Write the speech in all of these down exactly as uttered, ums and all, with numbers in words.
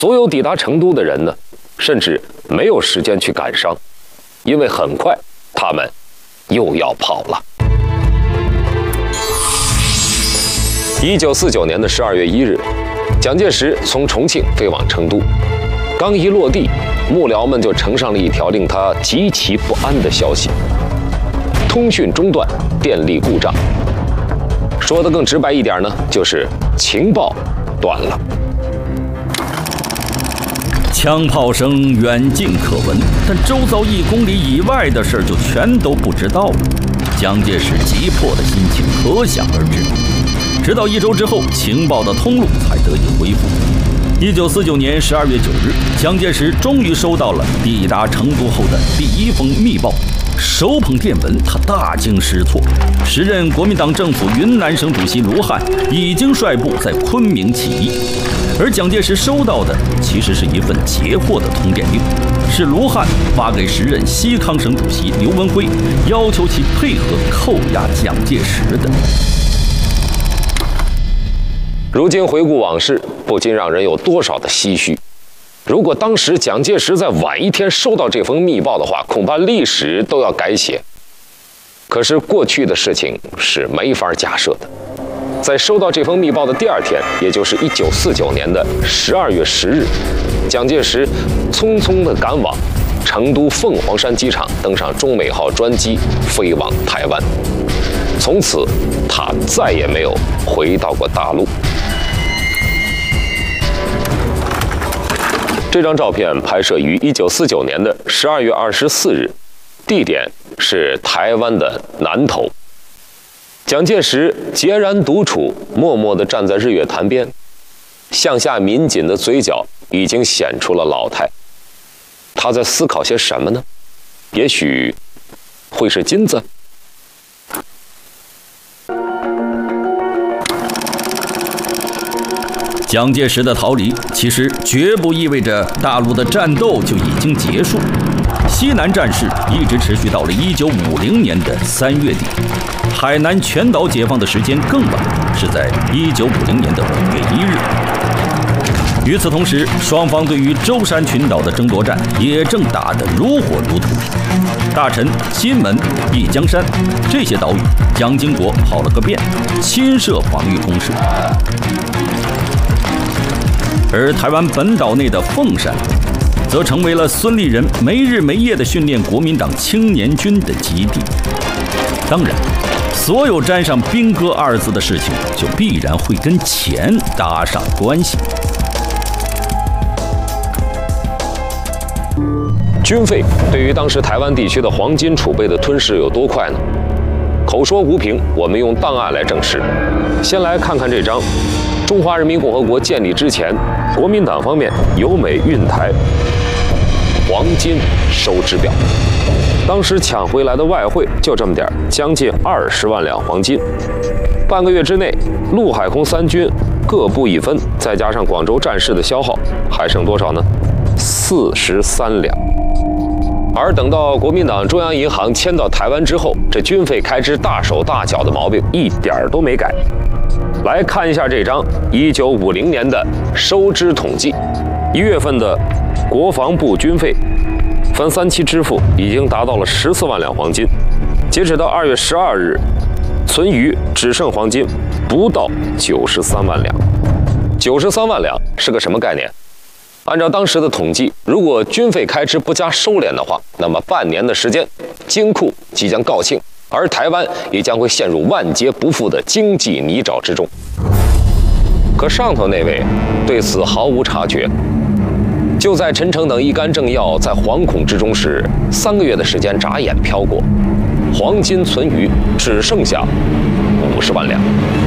所有抵达成都的人呢，甚至没有时间去赶伤，因为很快他们又要跑了。一九四九年的十二月一日，蒋介石从重庆飞往成都，刚一落地，幕僚们就呈上了一条令他极其不安的消息：通讯中断，电力故障。说得更直白一点呢，就是情报断了。 枪炮声远近可闻，但周遭一公里以外的事儿就全都不知道了。蒋介石急迫的心情可想而知。直到一周之后，情报的通路才得以恢复。一九四九年十二月九日，蒋介石终于收到了抵达成都后的第一封密报。手捧电文，他大惊失措。时任国民党政府云南省主席卢汉已经率部在昆明起义，而蒋介石收到的其实是一份截获的通电令，是卢汉发给时任西康省主席刘文辉，要求其配合扣押蒋介石的。 如今回顾往事，不禁让人有多少的唏嘘。如果当时蒋介石再晚一天收到这封密报的话，恐怕历史都要改写。可是过去的事情是没法假设的。在收到这封密报的第二天，也就是一九四九年的十二月十日，蒋介石匆匆地赶往成都凤凰山机场，登上中美号专机飞往台湾。从此，他再也没有回到过大陆。这张照片拍摄于一九四九年的十二月二十四日，地点是台湾的南投。蒋介石孑然独处，默默地站在日月潭边，向下抿紧的嘴角已经显出了老态。他在思考些什么呢？也许会是金子？ 蒋介石的逃离其实绝不意味着大陆的战斗就已经结束。西南战事一直持续到了一九五零年的三月底，海南全岛解放的时间更晚，是在一九五零年的五月一日。与此同时，双方对于舟山群岛的争夺战也正打得如火如荼。大陈、金门、一江山这些岛屿，蒋经国跑了个遍，亲设防御工事。而台湾本岛内的凤山，则成为了孙立人没日没夜地训练国民党青年军的基地。当然，所有沾上兵戈二字的事情，就必然会跟钱搭上关系。 军费对于当时台湾地区的黄金储备的吞噬有多快呢？口说无凭，我们用档案来证实。先来看看这张中华人民共和国建立之前，国民党方面由美运台黄金收支表。当时抢回来的外汇就这么点，将近二十万两黄金。半个月之内，陆海空三军各部一分，再加上广州战事的消耗，还剩多少呢？四十三两。而等到国民党中央银行迁到台湾之后，这军费开支大手大脚的毛病一点儿都没改。来看一下这张一九五零年的收支统计，一月份的国防部军费分三期支付，已经达到了十四万两黄金。截止到二月十二日，存余只剩黄金不到九十三万两。九十三万两是个什么概念？按照当时的统计，如果军费开支不加收敛的话，那么半年的时间，金库即将告罄，而台湾也将会陷入万劫不复的经济泥沼之中。可上头那位对此毫无察觉。就在陈诚等一干政要在惶恐之中时，三个月的时间眨眼飘过，黄金存余只剩下五十万两。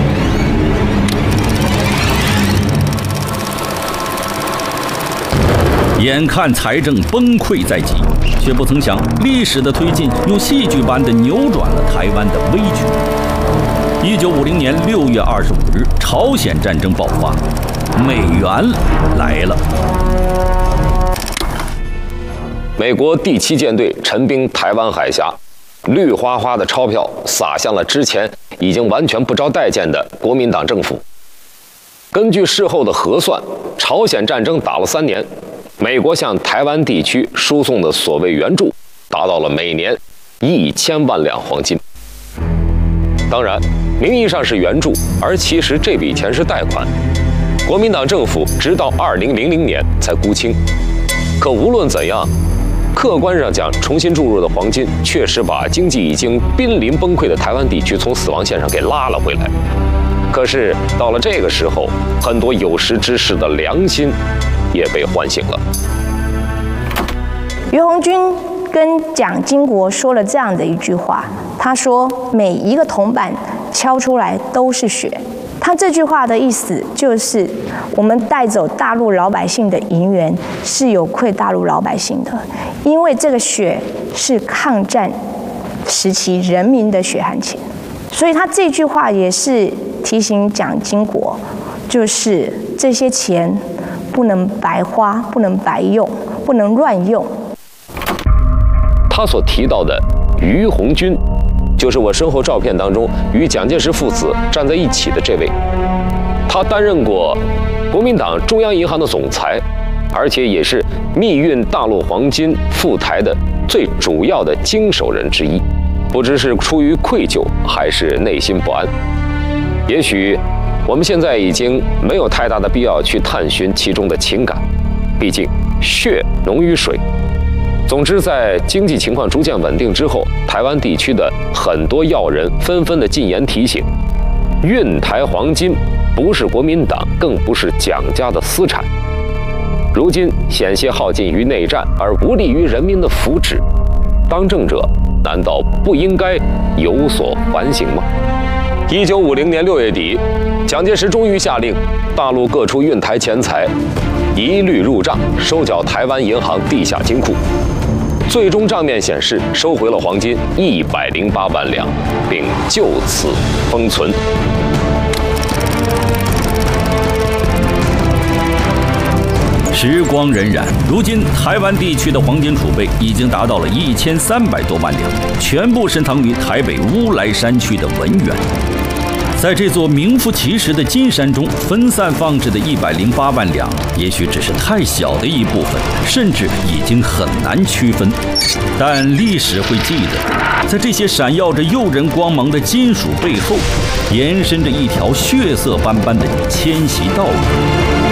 眼看财政崩溃在即，却不曾想历史的推进用戏剧般的扭转了台湾的危局。一九五零年六月二十五日，朝鲜战争爆发，美元来了。 美国第七舰队陈兵台湾海峡，绿花花的钞票洒向了之前已经完全不招待见的国民党政府。 根据事后的核算，朝鲜战争打了三年，美国向台湾地区输送的所谓援助达到了每年一千万两黄金。当然，名义上是援助，而其实这笔钱是贷款。国民党政府直到二零零零年才估清。可无论怎样，客观上讲，重新注入的黄金确实把经济已经濒临崩溃的台湾地区从死亡线上给拉了回来。可是到了这个时候，很多有识之士的良心也被唤醒了。 于鸿钧跟蒋经国说了这样的一句话，他说：“每一个铜板敲出来都是血。”他这句话的意思就是，我们带走大陆老百姓的银元是有愧大陆老百姓的，因为这个血是抗战时期人民的血汗钱。所以他这句话也是提醒蒋经国，就是这些钱不能白花，不能白用，不能乱用。 他所提到的于鸿钧，就是我身后照片当中与蒋介石父子站在一起的这位。他担任过国民党中央银行的总裁，而且也是密运大陆黄金赴台的最主要的经手人之一。不知是出于愧疚，还是内心不安。也许我们现在已经没有太大的必要去探寻其中的情感，毕竟血浓于水。总之，在经济情况逐渐稳定之后，台湾地区的很多要人纷纷的进言提醒，运台黄金不是国民党，更不是蒋家的私产。如今险些耗尽于内战，而无利于人民的福祉，当政者难道不应该有所反省吗？一九五零年六月底，蒋介石终于下令，大陆各处运台钱财一律入账，收缴台湾银行地下金库。最终账面显示，收回了黄金一百零八万两，并就此封存。 时光荏苒，如今台湾地区的黄金储备已经达到了一千三百多万两，全部深藏于台北乌来山区的文源。在这座名副其实的金山中，分散放置的一百零八万两，也许只是太小的一部分，甚至已经很难区分。但历史会记得，在这些闪耀着诱人光芒的金属背后，延伸着一条血色斑斑的迁徙道路。